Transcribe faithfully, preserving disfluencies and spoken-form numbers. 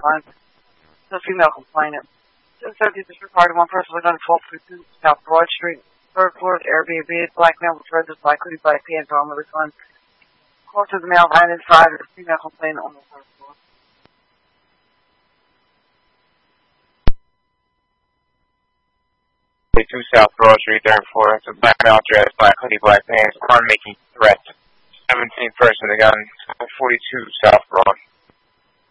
line. The female complainant. ten thirty District Party, one person was on twelve fifty South Broad Street, third floor, Airbnb, black male with dreads, black hoodie, black pants, armor, this one. Call to the male ran inside, the female complainant on the third floor. two South Broad Street, third floor. It's a black male dress, black hoodie, black pants, arm making threat. seventeenth person, the gun, forty-two South Broad.